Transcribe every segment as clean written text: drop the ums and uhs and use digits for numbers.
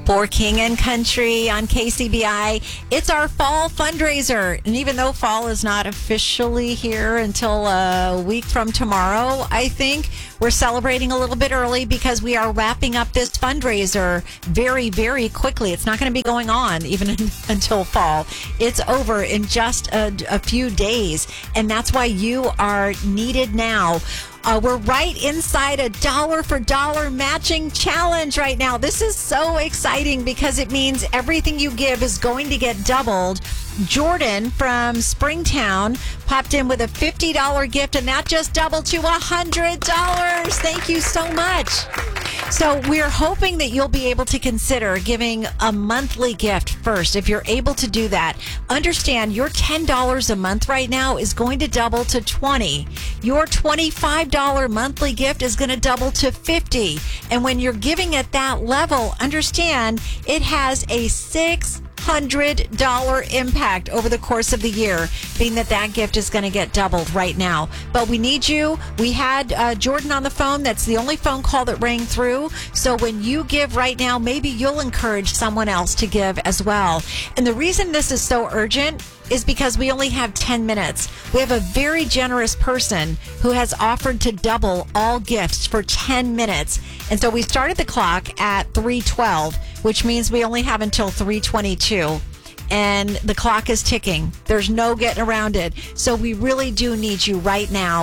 For King and Country on KCBI. It's our fall fundraiser. And even though fall is not officially here until a week from tomorrow, I think we're celebrating a little bit early because we are wrapping up this fundraiser very, very quickly. It's not going to be going on even until fall. It's over in just a few days. And that's why you are needed now. We're right inside a dollar for dollar matching challenge right now. This is so exciting because it means everything you give is going to get doubled. Jordan from Springtown popped in with a $50 gift, and that just doubled to $100. Thank you so much. So we're hoping that you'll be able to consider giving a monthly gift first. If you're able to do that, understand your $10 a month right now is going to double to $20. Your $25 monthly gift is going to double to $50. And when you're giving at that level, understand it has a $600 impact over the course of the year, being that gift is going to get doubled right now. But we need you. We had Jordan on the phone. That's the only phone call that rang through. So when you give right now, maybe you'll encourage someone else to give as well. And the reason this is so urgent is because we only have 10 minutes. We have a very generous person who has offered to double all gifts for 10 minutes. And so we started the clock at 3:12, which means we only have until 3:22. And the clock is ticking. There's no getting around it. So we really do need you right now.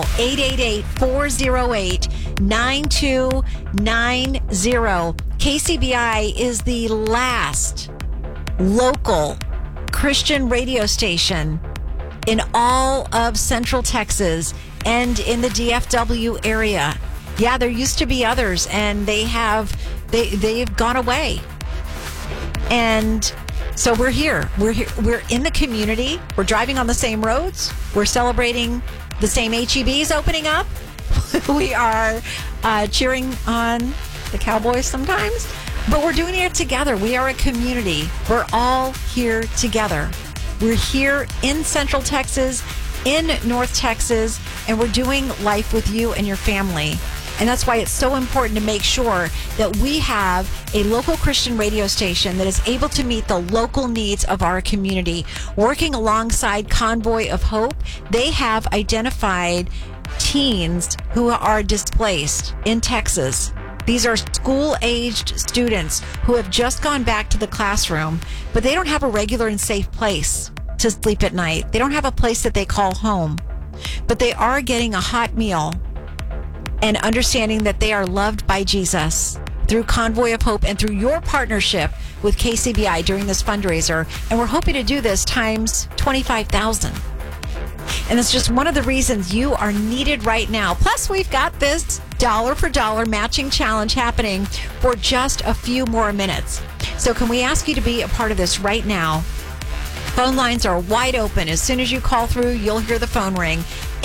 888-408-9290. KCBI is the last local Christian radio station in all of Central Texas and in the DFW area. Yeah, there used to be others, and they've gone away. And so we're here. We're in the community. We're driving on the same roads. We're celebrating the same HEBs opening up. We are cheering on the Cowboys sometimes. But we're doing it together. We are a community. We're all here together. We're here in Central Texas, in North Texas, and we're doing life with you and your family. And that's why it's so important to make sure that we have a local Christian radio station that is able to meet the local needs of our community. Working alongside Convoy of Hope, they have identified teens who are displaced in Texas. These are school-aged students who have just gone back to the classroom, but they don't have a regular and safe place to sleep at night. They don't have a place that they call home, but they are getting a hot meal and understanding that they are loved by Jesus through Convoy of Hope and through your partnership with KCBI during this fundraiser. And we're hoping to do this times 25,000. And it's just one of the reasons you are needed right now. Plus, we've got this dollar for dollar matching challenge happening for just a few more minutes. So can we ask you to be a part of this right now? Phone lines are wide open. As soon as you call through, you'll hear the phone ring.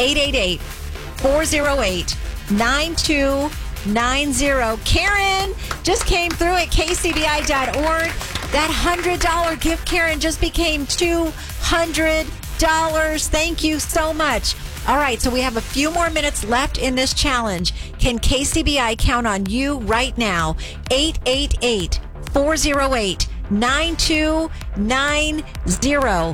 888-408-9290. Karen just came through at kcbi.org. That $100 gift, Karen, just became $200. Thank you so much. All right, so we have a few more minutes left in this challenge. Can KCBI count on you right now? 888-408-9290.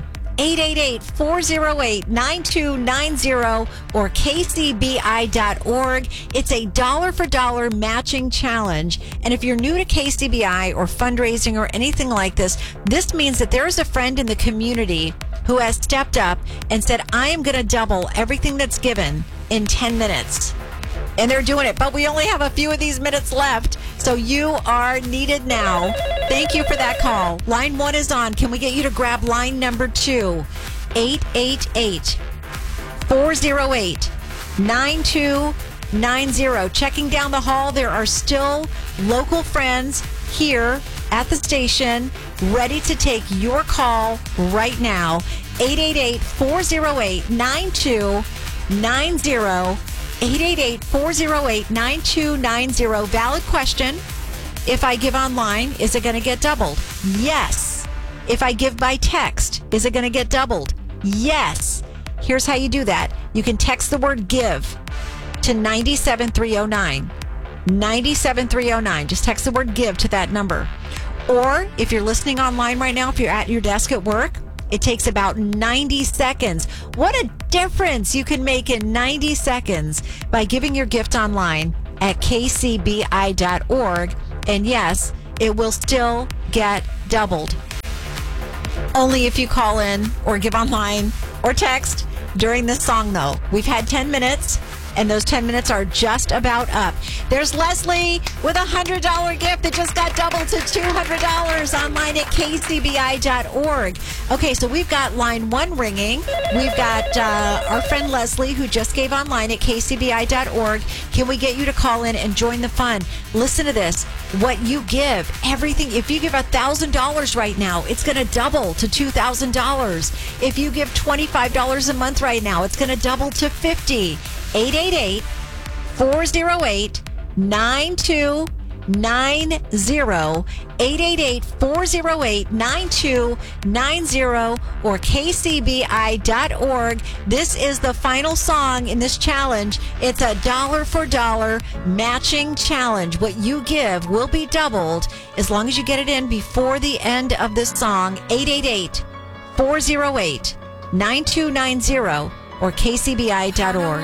888-408-9290 or kcbi.org. It's a dollar for dollar matching challenge. And if you're new to KCBI or fundraising or anything like this, this means that there is a friend in the community who has stepped up and said, I am going to double everything that's given in 10 minutes. And they're doing it, but we only have a few of these minutes left, so you are needed now. Thank you for that call. Line 1 is on. Can we get you to grab line number 2? 888-408-9290. Checking down the hall, there are still local friends here at the station ready to take your call right now. 888-408-9290. 888-408-9290. Valid question. If I give online, is it going to get doubled? Yes. If I give by text, is it going to get doubled? Yes. Here's how you do that. You can text the word give to 97309. 97309. Just text the word give to that number. Or if you're listening online right now, if you're at your desk at work, it takes about 90 seconds. What a difference you can make in 90 seconds by giving your gift online at kcbi.org. And yes, it will still get doubled. Only if you call in or give online or text during this song, though. We've had 10 minutes, and those 10 minutes are just about up. There's Leslie with a $100 gift that just got doubled to $200 online at kcbi.org. Okay, so we've got line 1 ringing. We've got our friend Leslie who just gave online at kcbi.org. Can we get you to call in and join the fun? Listen to this. What you give, everything, if you give $1,000 right now, it's going to double to $2,000. If you give $25 a month right now, it's going to double to $50. 888-408-9290. 888-408-9290 or kcbi.org. This is the final song in this challenge. It's a dollar for dollar matching challenge. What you give will be doubled as long as you get it in before the end of this song. 888-408-9290 or kcbi.org.